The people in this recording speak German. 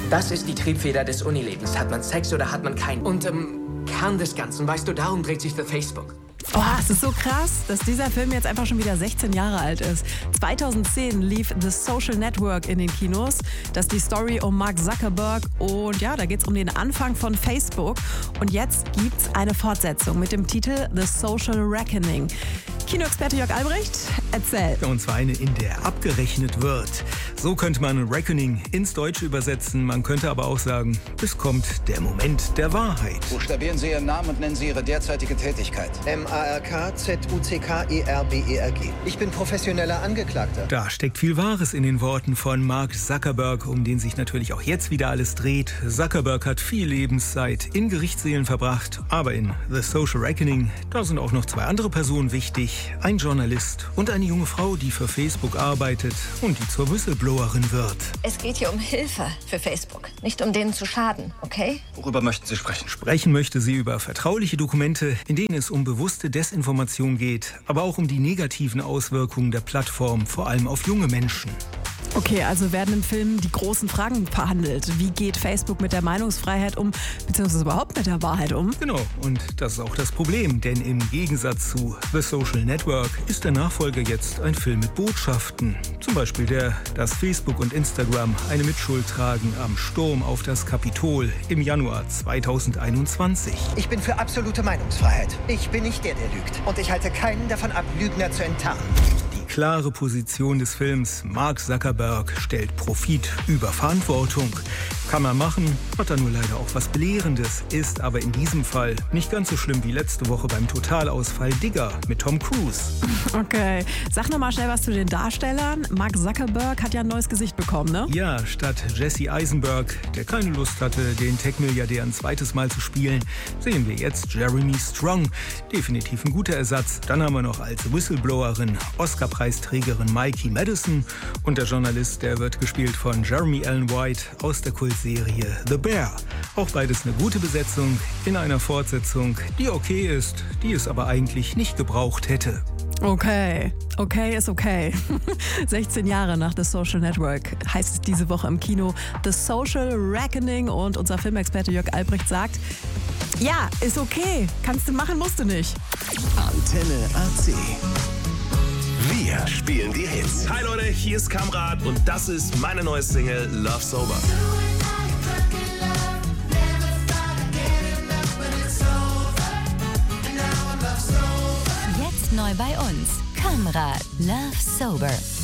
Das ist die Triebfeder des Unilebens. Hat man Sex oder hat man keinen? Und Kern des Ganzen, weißt du, darum dreht sich The Facebook. Oh, es ist so krass, dass dieser Film jetzt einfach schon wieder 16 Jahre alt ist. 2010 lief The Social Network in den Kinos. Das ist die Story um Mark Zuckerberg. Und ja, da geht es um den Anfang von Facebook. Und jetzt gibt es eine Fortsetzung mit dem Titel The Social Reckoning. Kinoexperte Jörg Albrecht, erzähl. Und zwar eine, in der abgerechnet wird. So könnte man Reckoning ins Deutsche übersetzen. Man könnte aber auch sagen, es kommt der Moment der Wahrheit. Buchstabieren Sie Ihren Namen und nennen Sie Ihre derzeitige Tätigkeit. MARK-ZUCKERBERG. Ich bin professioneller Angeklagter. Da steckt viel Wahres in den Worten von Mark Zuckerberg, um den sich natürlich auch jetzt wieder alles dreht. Zuckerberg hat viel Lebenszeit in Gerichtssälen verbracht, aber in The Social Reckoning, da sind auch noch 2 andere Personen wichtig. Ein Journalist und eine junge Frau, die für Facebook arbeitet und die zur Whistleblowerin wird. Es geht hier um Hilfe für Facebook, nicht um denen zu schaden, okay? Worüber möchten Sie sprechen? Sprechen möchte sie über vertrauliche Dokumente, in denen es um bewusste Desinformation geht, aber auch um die negativen Auswirkungen der Plattform, vor allem auf junge Menschen. Okay, also werden im Film die großen Fragen verhandelt. Wie geht Facebook mit der Meinungsfreiheit um, beziehungsweise überhaupt mit der Wahrheit um? Genau, und das ist auch das Problem, denn im Gegensatz zu The Social Network ist der Nachfolger jetzt ein Film mit Botschaften. Zum Beispiel dass Facebook und Instagram eine Mitschuld tragen am Sturm auf das Kapitol im Januar 2021. Ich bin für absolute Meinungsfreiheit. Ich bin nicht der lügt. Und ich halte keinen davon ab, Lügner zu enttarnen. Die klare Position des Films: Mark Zuckerberg stellt Profit über Verantwortung. Kann man machen, hat er nur leider auch was Belehrendes, ist aber in diesem Fall nicht ganz so schlimm wie letzte Woche beim Totalausfall Digger mit Tom Cruise. Okay, sag noch mal schnell was zu den Darstellern. Mark Zuckerberg hat ja ein neues Gesicht bekommen, ne? Ja, statt Jesse Eisenberg, der keine Lust hatte, den Tech-Milliardär ein zweites Mal zu spielen, sehen wir jetzt Jeremy Strong. Definitiv ein guter Ersatz. Dann haben wir noch als Whistleblowerin Oscar-Preisträgerin Mikey Madison und der Journalist, der wird gespielt von Jeremy Allen White aus der Kultserie The Bear. Auch beides eine gute Besetzung in einer Fortsetzung, die okay ist, die es aber eigentlich nicht gebraucht hätte. Okay ist okay. 16 Jahre nach The Social Network heißt es diese Woche im Kino The Social Reckoning und unser Filmexperte Jörg Albrecht sagt, ja, ist okay, kannst du machen, musst du nicht. Antenne AC. Wir spielen die Hits. Hi Leute, hier ist Kamrat und das ist meine neue Single Love Sober. Jetzt neu bei uns. Kamrat Love Sober.